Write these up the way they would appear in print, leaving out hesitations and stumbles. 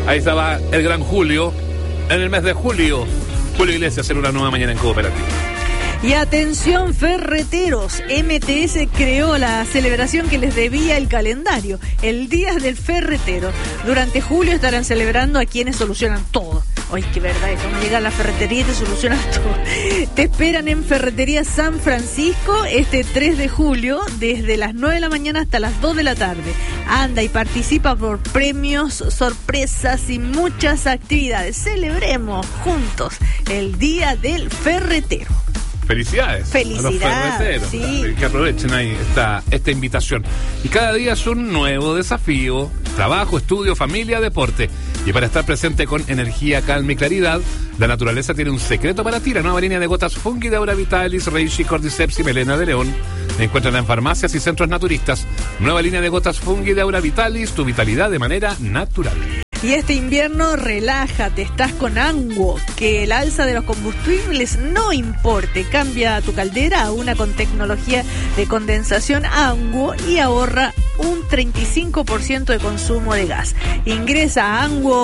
Ahí estaba el gran Julio, en el mes de julio. Julio Iglesias en una nueva mañana en Cooperativa. Y atención ferreteros, MTS creó la celebración que les debía el calendario, el Día del Ferretero. Durante julio estarán celebrando a quienes solucionan todo. Ay, qué verdad, cuando llega a la ferretería y te solucionan todo. Te esperan en Ferretería San Francisco este 3 de julio, desde las 9 de la mañana hasta las 2 de la tarde. Anda y participa por premios, sorpresas y muchas actividades. Celebremos juntos el Día del Ferretero. Felicidades. Felicidades, a los ferreteros, sí. que aprovechen ahí esta invitación. Y cada día es un nuevo desafío: trabajo, estudio, familia, deporte. Y para estar presente con energía, calma y claridad, la naturaleza tiene un secreto para ti. La nueva línea de gotas Fungi de Aura Vitalis, Reishi, Cordyceps y Melena de León. Se encuentran en farmacias y centros naturistas. Nueva línea de gotas Fungi de Aura Vitalis, tu vitalidad de manera natural. Y este invierno relájate, estás con Anguo, que el alza de los combustibles no importe. Cambia tu caldera a una con tecnología de condensación Anguo y ahorra un 35% de consumo de gas. Ingresa a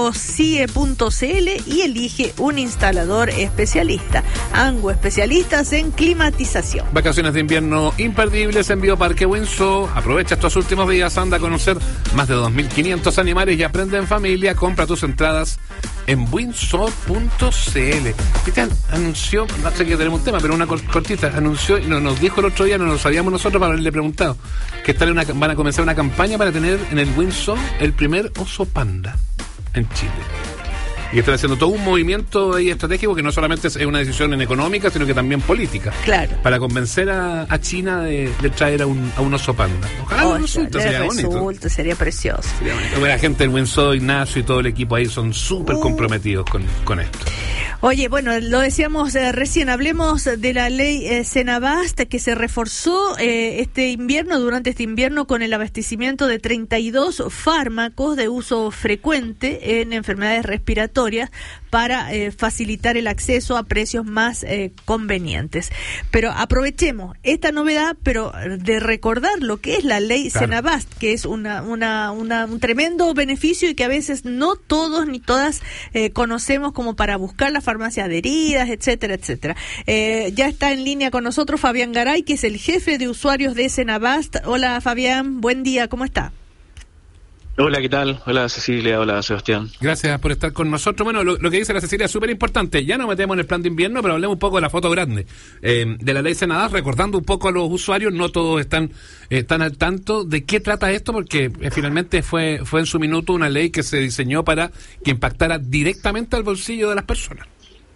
anguocie.cl y elige un instalador especialista. Anguo, especialistas en climatización. Vacaciones de invierno imperdibles en Bioparque Windsor. Aprovecha estos últimos días, anda a conocer más de 2.500 animales y aprende en familia. Compra tus entradas en windsor.cl. ¿Viste? Anunció, no sé que tenemos un tema, pero una cortita, anunció y nos dijo el otro día, no lo sabíamos nosotros para haberle preguntado, que van a comenzar una campaña para tener en el Windsor el primer oso panda en Chile. Y están haciendo todo un movimiento ahí estratégico que no solamente es una decisión económica, sino que también política. Claro. Para convencer a China de traer a un oso panda. Ojalá sería bonito. Sería precioso. Sería bonito. La gente del Windsor, Ignacio y todo el equipo ahí son súper comprometidos con esto. Oye, bueno, lo decíamos recién, hablemos de la ley Senabast, que se reforzó durante este invierno con el abastecimiento de 32 fármacos de uso frecuente en enfermedades respiratorias para facilitar el acceso a precios más convenientes. Pero aprovechemos esta novedad, pero de recordar lo que es la ley Senabast, que es un tremendo beneficio y que a veces no todos ni todas conocemos como para buscar las farmacias adheridas, etcétera, etcétera. Ya está en línea con nosotros Fabián Garay, que es el jefe de usuarios de Senabast. Hola Fabián, buen día, ¿cómo está? Hola, ¿qué tal? Hola Cecilia, hola Sebastián. Gracias por estar con nosotros. Bueno, lo que dice la Cecilia es súper importante. Ya nos metemos en el plan de invierno, pero hablemos un poco de la foto grande de la ley Senabast, recordando un poco a los usuarios. No todos están al tanto de qué trata esto, porque finalmente fue en su minuto una ley que se diseñó para que impactara directamente al bolsillo de las personas.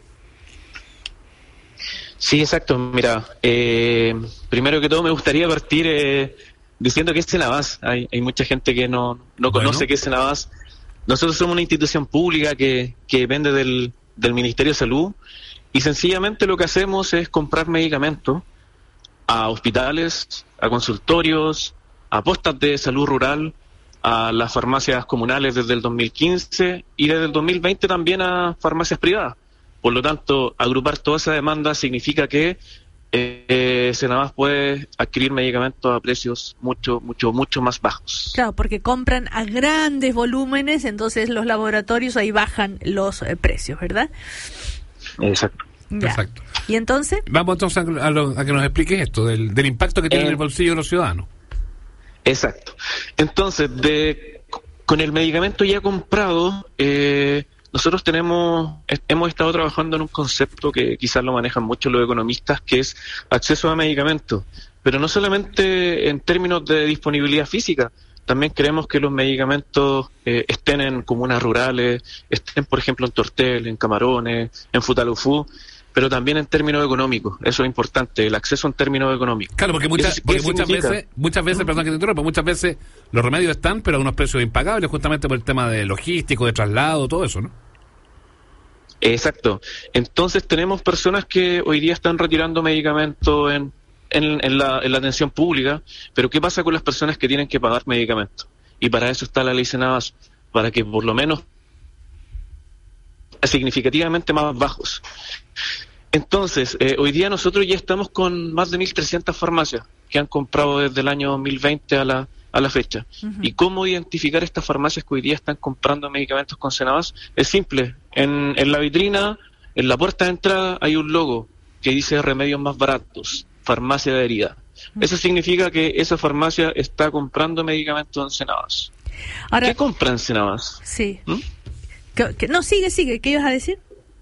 Sí, exacto. Mira, primero que todo me gustaría partir diciendo que es Senabast. Hay mucha gente que no conoce qué es Senabast. Nosotros somos una institución pública que depende del Ministerio de Salud, y sencillamente lo que hacemos es comprar medicamentos a hospitales, a consultorios, a postas de salud rural, a las farmacias comunales desde el 2015 y desde el 2020 también a farmacias privadas. Por lo tanto, agrupar toda esa demanda significa que Senabast puede adquirir medicamentos a precios mucho más bajos. Claro, porque compran a grandes volúmenes, entonces los laboratorios ahí bajan los precios, ¿verdad? Exacto. Ya. Exacto. ¿Y entonces? Vamos entonces a que nos expliques esto, del impacto que tiene en el bolsillo de los ciudadanos. Exacto. Entonces, con el medicamento ya comprado, nosotros hemos estado trabajando en un concepto que quizás lo manejan mucho los economistas, que es acceso a medicamentos, pero no solamente en términos de disponibilidad física. También queremos que los medicamentos estén en comunas rurales, estén, por ejemplo, en Tortel, en Camarones, en Futalufú, pero también en términos económicos. Eso es importante, el acceso en términos económicos. Claro, porque muchas veces, perdón que te interrumpa, muchas veces los remedios están, pero a unos precios impagables, justamente por el tema de logístico, de traslado, todo eso, ¿no? Exacto. Entonces tenemos personas que hoy día están retirando medicamentos en la atención pública, pero ¿qué pasa con las personas que tienen que pagar medicamentos? Y para eso está la ley Senabast, para que por lo menos significativamente más bajos. Entonces, hoy día nosotros ya estamos con más de 1.300 farmacias que han comprado desde el año 2020 a a la fecha. ¿Y cómo identificar estas farmacias que hoy día están comprando medicamentos con Senabas? Es simple. En la vitrina, en la puerta de entrada, hay un logo que dice remedios más baratos, farmacia adherida. Eso significa que esa farmacia está comprando medicamentos en Senabas. Ahora, ¿qué compran en Senabas? Sí. No, sigue. ¿Qué ibas a decir?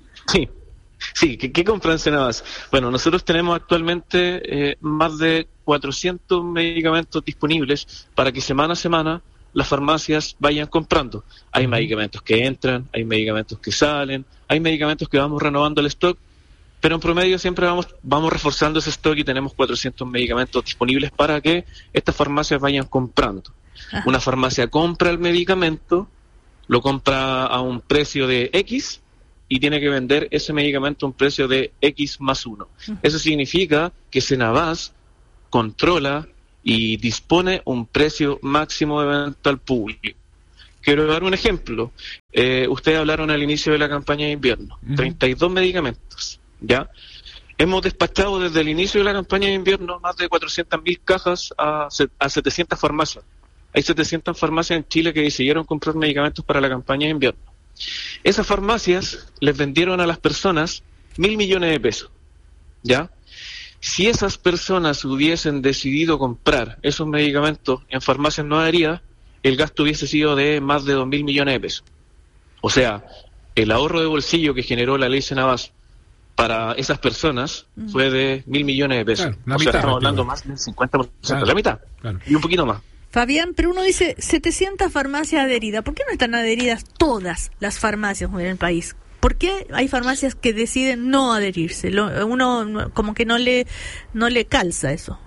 Sí, ¿qué compran Senabas? Bueno, nosotros tenemos actualmente más de 400 medicamentos disponibles para que semana a semana las farmacias vayan comprando. Hay medicamentos que entran, hay medicamentos que salen, hay medicamentos que vamos renovando el stock, pero en promedio siempre vamos reforzando ese stock y tenemos 400 medicamentos disponibles para que estas farmacias vayan comprando. Una farmacia compra el medicamento, lo compra a un precio de X y tiene que vender ese medicamento a un precio de X más 1. Eso significa que Senabas controla y dispone un precio máximo de venta al público. Quiero dar un ejemplo. Ustedes hablaron al inicio de la campaña de invierno. 32 medicamentos, ¿ya? Hemos despachado desde el inicio de la campaña de invierno más de 400.000 cajas a 700 farmacias. Hay 700 farmacias en Chile que decidieron comprar medicamentos para la campaña de invierno. Esas farmacias les vendieron a las personas 1.000 millones de pesos, ¿ya? Si esas personas hubiesen decidido comprar esos medicamentos en farmacias no adheridas, el gasto hubiese sido de más de 2.000 millones de pesos. O sea, el ahorro de bolsillo que generó la ley Senabas para esas personas fue de 1.000 millones de pesos. Claro, estamos hablando más del 50%, la mitad, y un poquito más. Fabián, pero uno dice 700 farmacias adheridas. ¿Por qué no están adheridas todas las farmacias en el país? ¿Por qué hay farmacias que deciden no adherirse? Uno como que no le calza eso.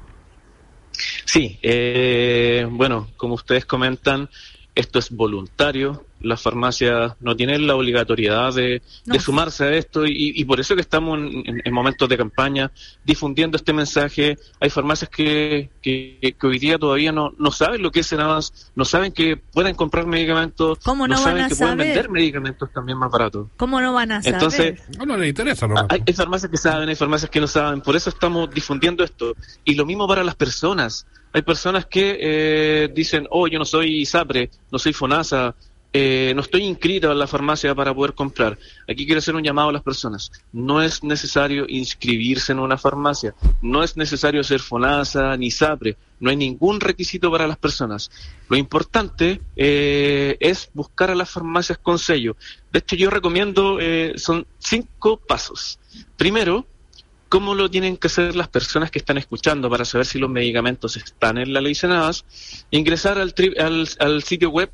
Sí, bueno, como ustedes comentan, esto es voluntario. Las farmacias no tienen la obligatoriedad de sumarse a esto y por eso que estamos en momentos de campaña difundiendo este mensaje. Hay farmacias que hoy día todavía no saben lo que es Senabas, no saben que pueden comprar medicamentos, no saben que pueden vender medicamentos también más baratos. ¿Cómo no van a saber? Entonces, no les interesa, ¿no? Hay farmacias que saben, hay farmacias que no saben, por eso estamos difundiendo esto. Y lo mismo para las personas. Hay personas que dicen, yo no soy ISAPRE, no soy FONASA, no estoy inscrito en la farmacia para poder comprar. Aquí quiero hacer un llamado a las personas. No es necesario inscribirse en una farmacia, no es necesario ser FONASA ni ISAPRE, no hay ningún requisito para las personas. Lo importante es buscar a las farmacias con sello. De hecho, yo recomiendo, son 5 pasos. Primero, ¿cómo lo tienen que hacer las personas que están escuchando para saber si los medicamentos están en la ley Senabas? Ingresar al sitio web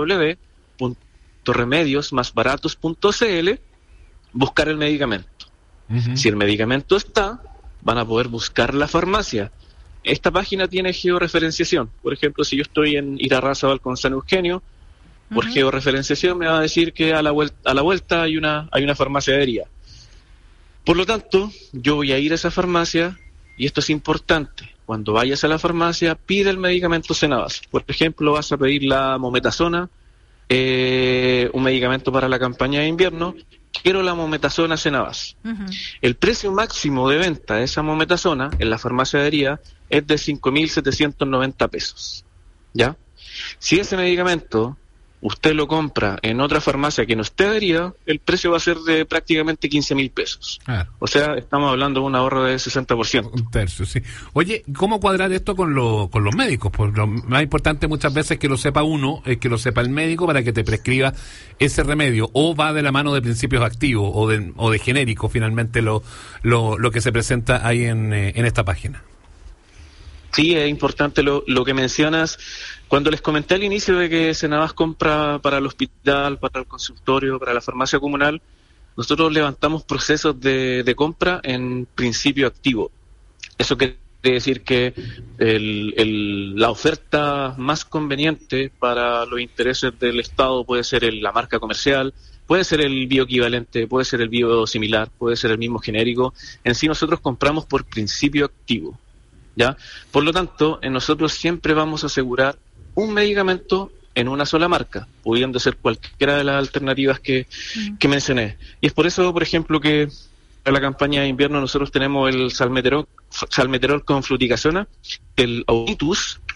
www.remediosmasbaratos.cl, buscar el medicamento. Si el medicamento está, van a poder buscar la farmacia. Esta página tiene georreferenciación. Por ejemplo, si yo estoy en Irarrázaval con San Eugenio, por georreferenciación me va a decir que a la vuelta hay una farmacia adherida. Por lo tanto, yo voy a ir a esa farmacia, y esto es importante. Cuando vayas a la farmacia, pide el medicamento Senabas. Por ejemplo, vas a pedir la mometasona, un medicamento para la campaña de invierno. Quiero la mometasona Senabas. El precio máximo de venta de esa mometasona en la farmacia adherida es de 5.790 pesos. ¿Ya? Si ese medicamento usted lo compra en otra farmacia que no esté adherida, el precio va a ser de prácticamente 15.000 pesos. O sea, estamos hablando de un ahorro de 60%. Un tercio, sí. Oye, ¿cómo cuadrar esto con los médicos? Pues lo más importante muchas veces es que lo sepa uno, es que lo sepa el médico para que te prescriba ese remedio, o va de la mano de principios activos o de genérico, finalmente lo que se presenta ahí en esta página. Sí, es importante lo que mencionas. Cuando les comenté al inicio de que Senabas compra para el hospital, para el consultorio, para la farmacia comunal, nosotros levantamos procesos de compra en principio activo. Eso quiere decir que la oferta más conveniente para los intereses del Estado puede ser la marca comercial, puede ser el bioequivalente, puede ser el biosimilar, puede ser el mismo genérico. En sí nosotros compramos por principio activo. ¿Ya? Por lo tanto, nosotros siempre vamos a asegurar un medicamento en una sola marca, pudiendo ser cualquiera de las alternativas que mencioné. Y es por eso, por ejemplo, que en la campaña de invierno nosotros tenemos el salmeterol con fluticasona, el Auditus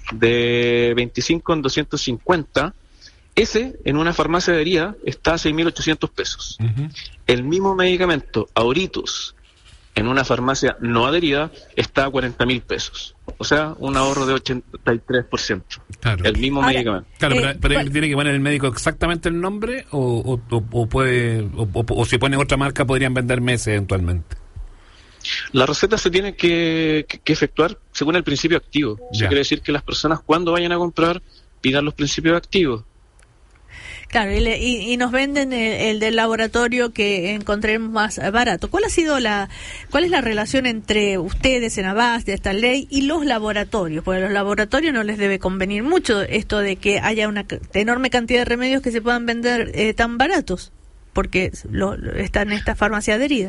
de 25 en 250, ese en una farmacia adherida está a 6.800 pesos. Ujú. El mismo medicamento, Auritus, en una farmacia no adherida, está a 40.000 pesos. O sea, un ahorro de 83%. Claro. El mismo Ahora, medicamento. Claro, pero él tiene que poner el médico exactamente el nombre o puede o si pone otra marca podrían vender meses eventualmente. La receta se tiene que efectuar según el principio activo. Eso Ya. quiere decir que las personas cuando vayan a comprar pidan los principios activos. Claro, y nos venden el del laboratorio que encontremos más barato. ¿Cuál es la relación entre ustedes, Senabast, de esta ley, y los laboratorios? Porque a los laboratorios no les debe convenir mucho esto de que haya una enorme cantidad de remedios que se puedan vender tan baratos, porque están en esta farmacia adherida.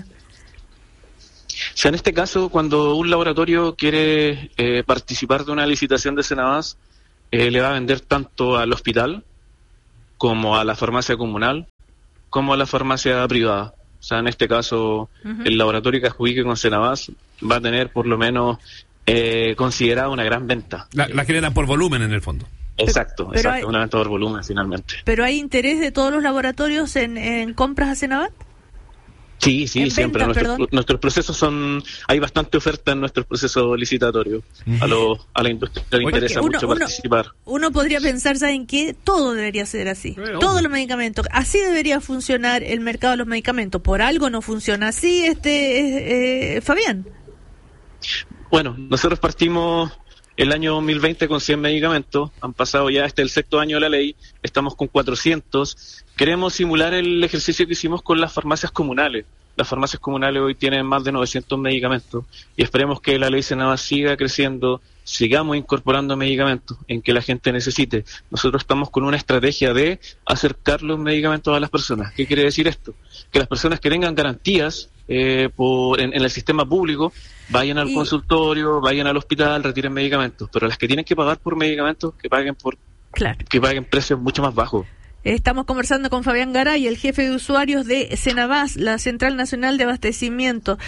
O sea, en este caso, cuando un laboratorio quiere participar de una licitación de Senabast, le va a vender tanto al hospital como a la farmacia comunal, como a la farmacia privada. O sea, en este caso, el laboratorio que adjudique con Senabast va a tener por lo menos considerada una gran venta. La generan por volumen en el fondo. Exacto, Pero exacto, una venta por volumen finalmente. ¿Pero hay interés de todos los laboratorios en compras a Senabast? Sí, En siempre. ventas, Nuestros procesos hay bastante oferta en nuestros procesos licitatorios. A la industria le interesa mucho participar. Uno podría pensar, ¿saben qué? Todo debería ser así. Todos los medicamentos. Así debería funcionar el mercado de los medicamentos. Por algo no funciona así, Fabián. Bueno, nosotros partimos el año 2020 con 100 medicamentos. Han pasado ya el sexto año de la ley. Estamos con 400. Queremos simular el ejercicio que hicimos con las farmacias comunales. Las farmacias comunales hoy tienen más de 900 medicamentos y esperemos que la ley Senabast siga creciendo, sigamos incorporando medicamentos en que la gente necesite. Nosotros estamos con una estrategia de acercar los medicamentos a las personas. ¿Qué quiere decir esto? Que las personas que tengan garantías en el sistema público vayan al consultorio, vayan al hospital, retiren medicamentos, pero las que tienen que pagar por medicamentos, que paguen precios mucho más bajos. Estamos conversando con Fabián Garay, el jefe de usuarios de Senabast, la Central Nacional de Abastecimiento.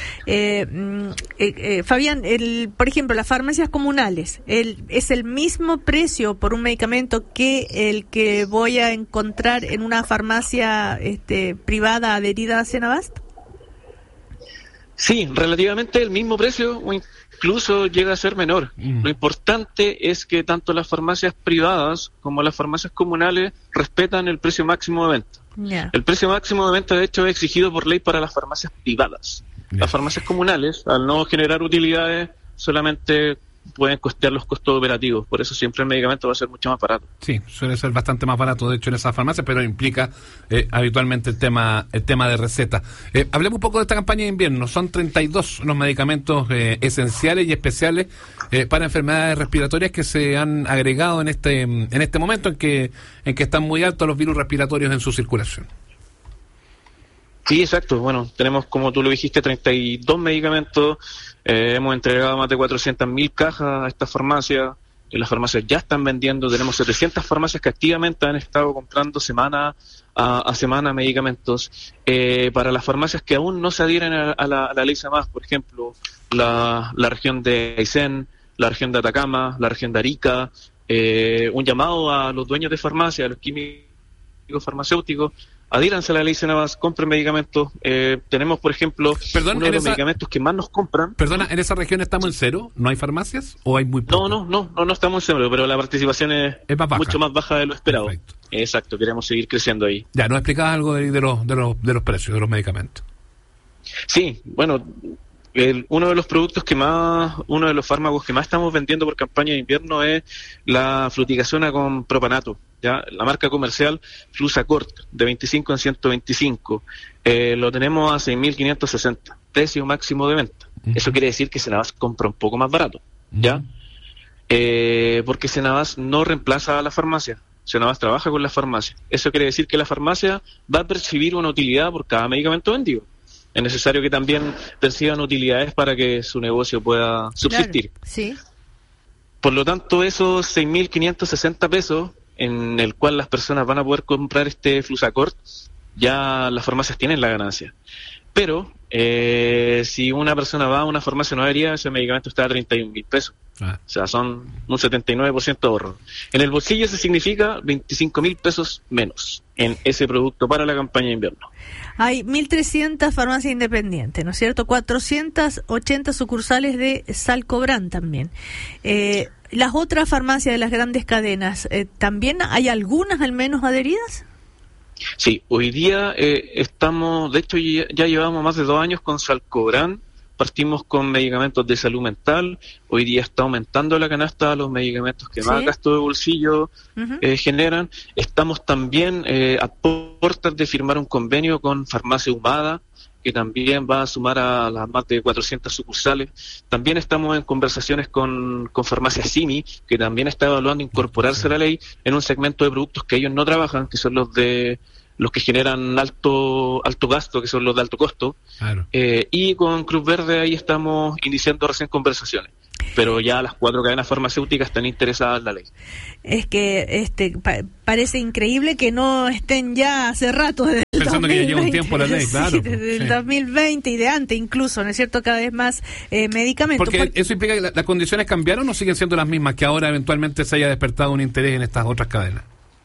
Fabián, por ejemplo, las farmacias comunales, ¿es el mismo precio por un medicamento que el que voy a encontrar en una farmacia privada adherida a Senabast? Sí, relativamente el mismo precio o incluso llega a ser menor. Lo importante es que tanto las farmacias privadas como las farmacias comunales respetan el precio máximo de venta. Yeah. El precio máximo de venta, de hecho, es exigido por ley para las farmacias privadas. Las farmacias comunales, al no generar utilidades, solamente pueden costear los costos operativos. Por eso siempre el medicamento va a ser mucho más barato. Sí, suele ser bastante más barato, de hecho, en esas farmacias, pero implica habitualmente el tema de receta. Hablemos un poco de esta campaña de invierno. Son 32 los medicamentos esenciales y especiales para enfermedades respiratorias que se han agregado en este momento en que están muy altos los virus respiratorios en su circulación. Sí, exacto. Bueno, tenemos, como tú lo dijiste, 32 medicamentos. Hemos entregado más de 400.000 cajas a estas farmacias. Las farmacias ya están vendiendo. Tenemos 700 farmacias que activamente han estado comprando semana a semana medicamentos. Para las farmacias que aún no se adhieren a la ley Senabast, por ejemplo, la región de Aysén, la región de Atacama, la región de Arica, un llamado a los dueños de farmacias, a los químicos farmacéuticos, adhíranse a la ley Senabast, compren medicamentos. Tenemos, por ejemplo, uno de los medicamentos que más nos compran. Perdona, ¿en esa región estamos en cero? ¿No hay farmacias o hay muy poco? No estamos en cero, pero la participación es mucho más baja de lo esperado. Perfecto. Exacto, queremos seguir creciendo ahí. Ya, ¿nos explicabas algo de los precios de los medicamentos? Sí, bueno, uno de los fármacos que más estamos vendiendo por campaña de invierno es la fluticasona con propanato. ¿Ya? La marca comercial Flusacort, de 25 en 125, lo tenemos a 6.560, precio máximo de venta. Eso quiere decir que Senabast compra un poco más barato, ¿ya? Porque Senabast no reemplaza a la farmacia, Senabast trabaja con la farmacia. Eso quiere decir que la farmacia va a percibir una utilidad por cada medicamento vendido. Es necesario que también perciban utilidades para que su negocio pueda subsistir. Claro, sí. Por lo tanto, esos 6.560 pesos en el cual las personas van a poder comprar este Flusacort, ya las farmacias tienen la ganancia. pero si una persona va a una farmacia no herida, ese medicamento está a 31.000 pesos. O sea, son un 79% de ahorro. En el bolsillo eso significa 25.000 pesos menos en ese producto para la campaña de invierno. Hay 1.300 farmacias independientes, ¿no es cierto? 480 sucursales de Salcobrán también. Las otras farmacias de las grandes cadenas, ¿también hay algunas al menos adheridas? Sí, hoy día estamos, de hecho ya llevamos más de 2 años con Salcobrán. Partimos con medicamentos de salud mental, hoy día está aumentando la canasta de los medicamentos que más gasto de bolsillo generan. Estamos también a puertas de firmar un convenio con Farmacia Humada, que también va a sumar a las más de 400 sucursales. También estamos en conversaciones con Farmacia Simi, que también está evaluando incorporarse a la ley en un segmento de productos que ellos no trabajan, que son los que generan alto gasto, que son los de alto costo. Claro. Y con Cruz Verde ahí estamos iniciando recién conversaciones. Pero ya las 4 cadenas farmacéuticas están interesadas en la ley. Es que parece increíble que no estén ya hace rato desde el pensando 2020, que ya lleva un tiempo la ley, claro. Sí, desde el 2020 y de antes incluso, ¿no es cierto? Cada vez más medicamentos. Porque eso implica que las condiciones cambiaron o siguen siendo las mismas, que ahora eventualmente se haya despertado un interés en estas otras cadenas.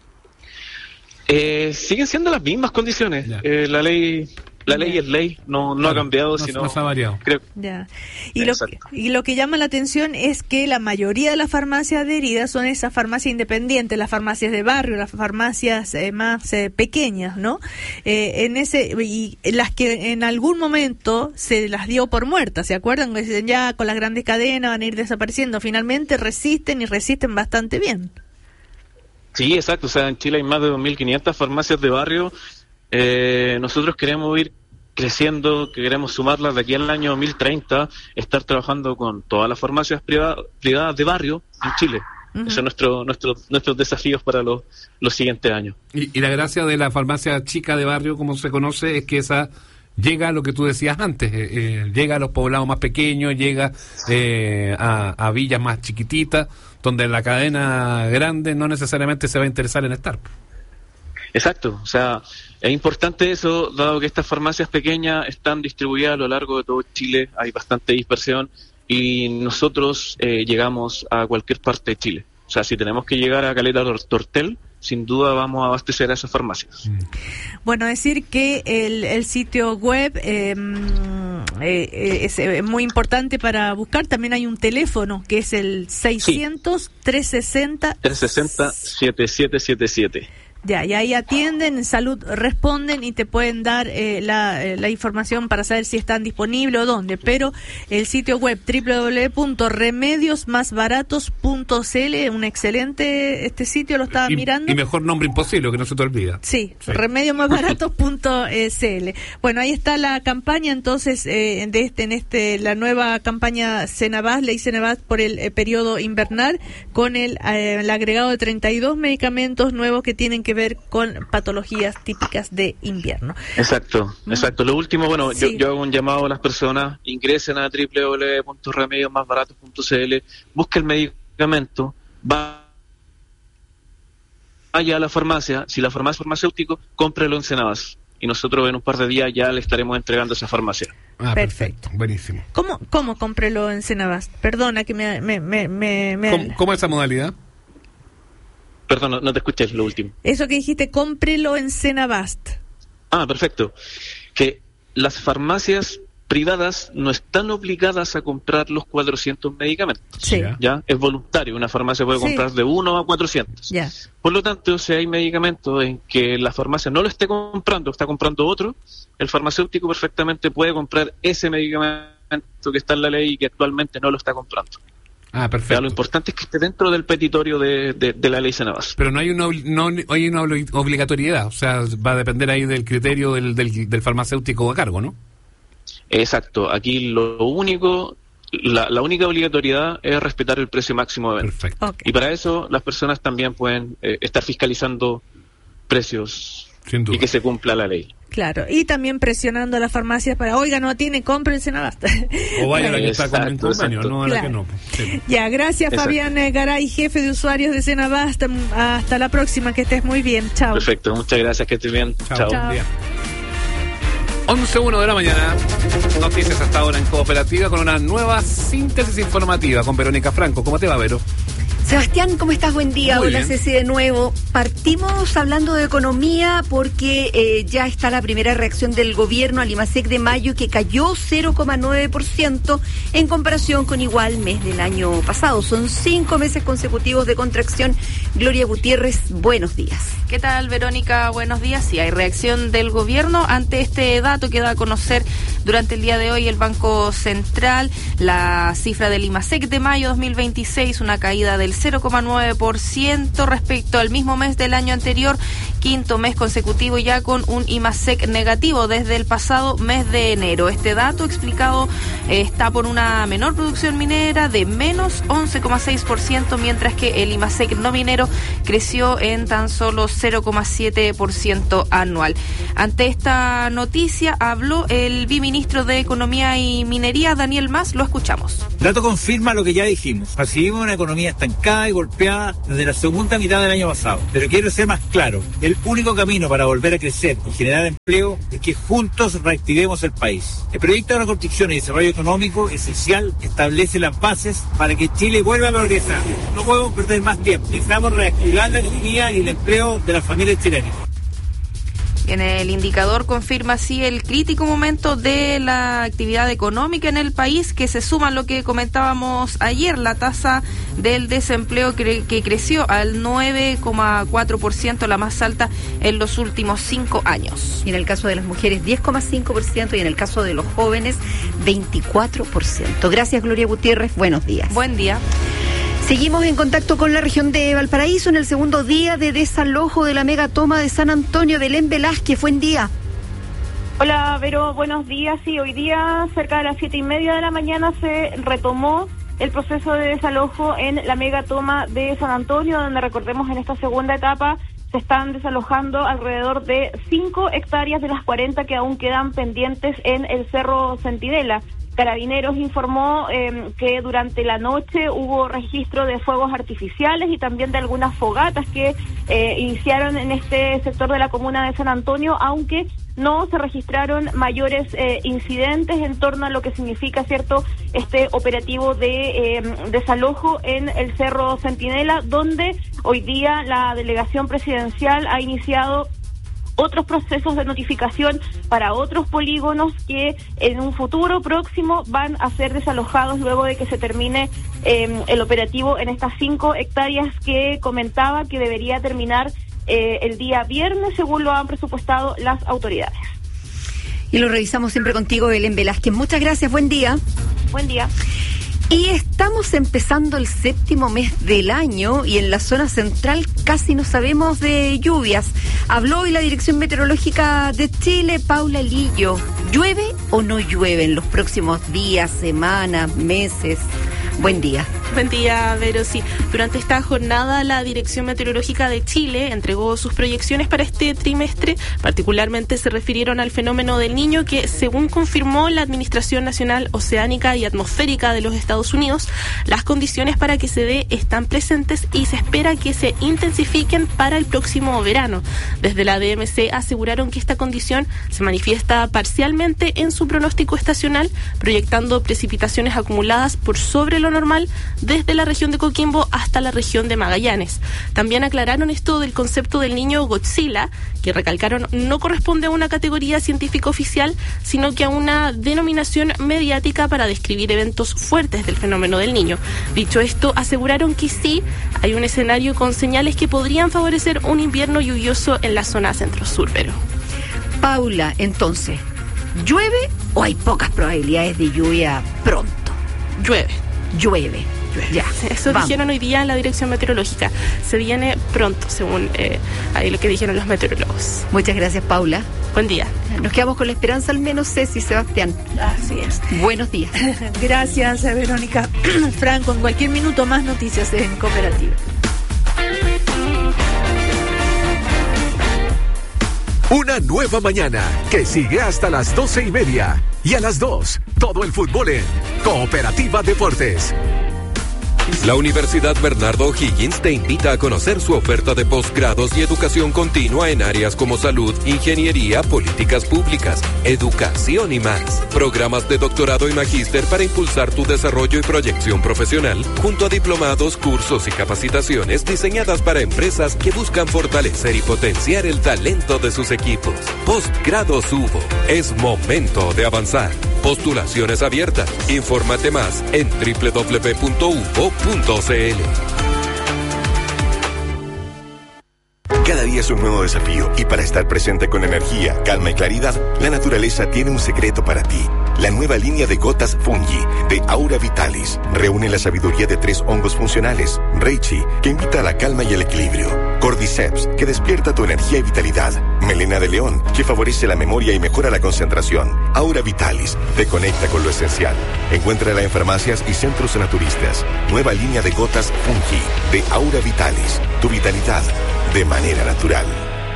Siguen siendo las mismas condiciones. La ley es ley, no ha cambiado, sino no se ha variado. Creo. Ya. Y lo que llama la atención es que la mayoría de las farmacias adheridas son esas farmacias independientes, las farmacias de barrio, las farmacias más pequeñas, ¿no? Y las que en algún momento se las dio por muertas, ¿se acuerdan? Ya con las grandes cadenas van a ir desapareciendo. Finalmente resisten bastante bien. Sí, exacto. O sea, en Chile hay más de 2.500 farmacias de barrio. Nosotros queremos ir creciendo, queremos sumarlas de aquí al año 2030, estar trabajando con todas las farmacias privadas de barrio en Chile. Esos son nuestros desafíos para los siguientes años. Y la gracia de la farmacia chica de barrio, como se conoce, es que esa llega a lo que tú decías antes, llega a los poblados más pequeños, llega a villas más chiquititas, donde la cadena grande no necesariamente se va a interesar en estar. Exacto, o sea, es importante eso, dado que estas farmacias pequeñas están distribuidas a lo largo de todo Chile, hay bastante dispersión y nosotros llegamos a cualquier parte de Chile. O sea, si tenemos que llegar a Caleta Tortel, sin duda vamos a abastecer a esas farmacias. Bueno, decir que el sitio web es muy importante para buscar. También hay un teléfono que es el 600-360-7777. Ya, y ahí atienden, en Salud responden y te pueden dar la información para saber si están disponibles o dónde. Pero el sitio web www.remediosmasbaratos.cl, un excelente sitio, lo estaba mirando. Y mejor nombre imposible, que no se te olvida. Sí. remediosmasbaratos.cl. Bueno, ahí está la campaña, entonces, la nueva campaña Cenabás, ley Cenabás por el periodo invernal, con el agregado de 32 medicamentos nuevos que tienen que ver con patologías típicas de invierno. Exacto. Lo último, sí. yo hago un llamado a las personas, ingresen a www.remediosmasbaratos.cl, busquen el medicamento, vaya a la farmacia, si la farmacia es farmacéutico, cómprelo en Cenabás. Y nosotros en un par de días ya le estaremos entregando esa farmacia. Perfecto. Buenísimo. ¿Cómo cómprelo en Cenabás? Perdona que ¿Cómo es esa modalidad? Perdón, no te escuché lo último. Eso que dijiste, cómprelo en Cenabast. Perfecto. Que las farmacias privadas no están obligadas a comprar los 400 medicamentos. Sí. ¿Ya? Es voluntario. Una farmacia puede comprar de 1 a 400. Ya. Por lo tanto, si hay medicamentos en que la farmacia no lo esté comprando, está comprando otro, el farmacéutico perfectamente puede comprar ese medicamento que está en la ley y que actualmente no lo está comprando. Perfecto. Pero lo importante es que esté dentro del petitorio de la ley Cenabás. Pero no hay una obligatoriedad, o sea, va a depender ahí del criterio del farmacéutico a cargo, ¿no? Exacto. Aquí la única obligatoriedad es respetar el precio máximo de venta. Perfecto. Okay. Y para eso las personas también pueden estar fiscalizando precios y que se cumpla la ley. Claro, y también presionando a las farmacias para, oiga, no tiene, compre el Cenabast. O vaya a la que está con el convenio, no a la que no. Sí. Ya, gracias Fabián Garay, jefe de usuarios de Cenabast. Hasta la próxima, que estés muy bien. Chao. Perfecto, muchas gracias, que estés bien. Chao. Chao. 11:01 de la mañana. Noticias hasta ahora en Cooperativa con una nueva síntesis informativa con Verónica Franco. ¿Cómo te va, Vero? Sebastián, ¿cómo estás? Buen día. Muy Hola, bien. Ceci, de nuevo. Partimos hablando de economía porque ya está la primera reacción del gobierno al IMASEC de mayo, que cayó 0,9% en comparación con igual mes del año pasado. Son 5 meses consecutivos de contracción. Gloria Gutiérrez, buenos días. ¿Qué tal, Verónica? Buenos días. Sí, hay reacción del gobierno ante este dato que da a conocer durante el día de hoy el Banco Central. La cifra del IMASEC de mayo 2026, una caída del 0,9% respecto al mismo mes del año anterior, quinto mes consecutivo ya con un IMASEC negativo desde el pasado mes de enero. Este dato explicado está por una menor producción minera de menos 11,6%, mientras que el IMASEC no minero creció en tan solo 0,7% anual. Ante esta noticia habló el viceministro de Economía y Minería, Daniel Mas. Lo escuchamos. El dato confirma lo que ya dijimos. Percibimos una economía estancada y golpeada desde la segunda mitad del año pasado. Pero quiero ser más claro. El único camino para volver a crecer y generar empleo es que juntos reactivemos el país. El proyecto de reconstrucción y desarrollo económico esencial establece las bases para que Chile vuelva a progresar. No podemos perder más tiempo. Necesitamos reactivar la economía y el empleo de las familias chilenas. En el indicador confirma así el crítico momento de la actividad económica en el país, que se suma a lo que comentábamos ayer, la tasa del desempleo que creció al 9,4%, la más alta en los últimos 5 años. Y en el caso de las mujeres, 10,5%, y en el caso de los jóvenes, 24%. Gracias, Gloria Gutiérrez. Buenos días. Buen día. Seguimos en contacto con la región de Valparaíso en el segundo día de desalojo de la megatoma de San Antonio. Belén Velázquez, buen día. Hola, Vero, buenos días. Sí, hoy día, cerca de las 7:30 de la mañana, se retomó el proceso de desalojo en la megatoma de San Antonio, donde, recordemos, en esta segunda etapa se están desalojando alrededor de 5 hectáreas de las 40 que aún quedan pendientes en el Cerro Centinela. Carabineros informó que durante la noche hubo registro de fuegos artificiales y también de algunas fogatas que iniciaron en este sector de la comuna de San Antonio, aunque no se registraron mayores incidentes en torno a lo que significa, ¿cierto?, este operativo de desalojo en el Cerro Centinela, donde hoy día la delegación presidencial ha iniciado otros procesos de notificación para otros polígonos que en un futuro próximo van a ser desalojados luego de que se termine el operativo en estas 5 hectáreas que comentaba, que debería terminar el día viernes, según lo han presupuestado las autoridades. Y lo revisamos siempre contigo, Belén Velázquez. Muchas gracias, buen día. Buen día. Y estamos empezando el 7º mes del año y en la zona central casi no sabemos de lluvias. Habló hoy la Dirección Meteorológica de Chile, Paula Lillo. ¿Llueve o no llueve en los próximos días, semanas, meses? Buen día. Buen día, Vero. Sí, durante esta jornada la Dirección Meteorológica de Chile entregó sus proyecciones para este trimestre. Particularmente se refirieron al fenómeno del Niño, que, según confirmó la Administración Nacional Oceánica y Atmosférica de los Estados Unidos, las condiciones para que se dé están presentes y se espera que se intensifiquen para el próximo verano. Desde la DMC aseguraron que esta condición se manifiesta parcialmente en su pronóstico estacional, proyectando precipitaciones acumuladas por sobre lo normal desde la región de Coquimbo hasta la región de Magallanes. También aclararon esto del concepto del niño Godzilla, que recalcaron no corresponde a una categoría científica oficial, sino que a una denominación mediática para describir eventos fuertes del fenómeno del Niño. Dicho esto, aseguraron que sí hay un escenario con señales que podrían favorecer un invierno lluvioso en la zona centro-sur, pero. Paula, entonces, ¿llueve o hay pocas probabilidades de lluvia pronto? Llueve. Ya, eso vamos. Dijeron hoy día en la Dirección Meteorológica. Se viene pronto, según ahí lo que dijeron los meteorólogos. Muchas gracias, Paula. Buen día. Nos quedamos con la esperanza, al menos, Ceci y Sebastián. Así es. Buenos días. Gracias, Verónica. Franco, en cualquier minuto más noticias en Cooperativa. Una nueva mañana que sigue hasta las 12:30. Y a las 2, todo el fútbol en Cooperativa Deportes. La Universidad Bernardo O'Higgins te invita a conocer su oferta de posgrados y educación continua en áreas como salud, ingeniería, políticas públicas, educación y más. Programas de doctorado y magíster para impulsar tu desarrollo y proyección profesional, junto a diplomados, cursos y capacitaciones diseñadas para empresas que buscan fortalecer y potenciar el talento de sus equipos. Postgrados UBO. Es momento de avanzar. Postulaciones abiertas. Infórmate más en www.ubo.cl. Cada día es un nuevo desafío y para estar presente con energía, calma y claridad, la naturaleza tiene un secreto para ti. La nueva línea de gotas Fungi de Aura Vitalis reúne la sabiduría de 3 hongos funcionales. Reishi, que invita a la calma y el equilibrio. Cordyceps, que despierta tu energía y vitalidad. Melena de león, que favorece la memoria y mejora la concentración. Aura Vitalis, te conecta con lo esencial. Encuéntrala en farmacias y centros naturistas. Nueva línea de gotas Fungi de Aura Vitalis. Tu vitalidad de manera natural.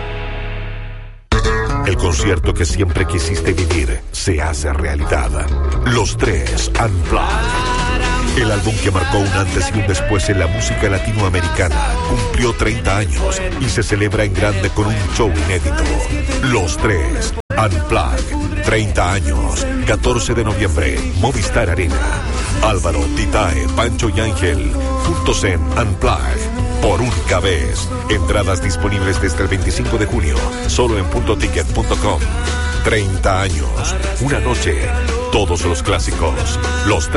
El concierto que siempre quisiste vivir se hace realidad. Los Tres Unplugged. El álbum que marcó un antes y un después en la música latinoamericana cumplió 30 años y se celebra en grande con un show inédito. Los Tres Unplugged. 30 años. 14 de noviembre. Movistar Arena. Álvaro, Titae, Pancho y Ángel. Juntos en Unplugged. Por única vez. Entradas disponibles desde el 25 de junio. Solo en puntoticket.com. 30 años. Una noche. Todos los clásicos. Los Tres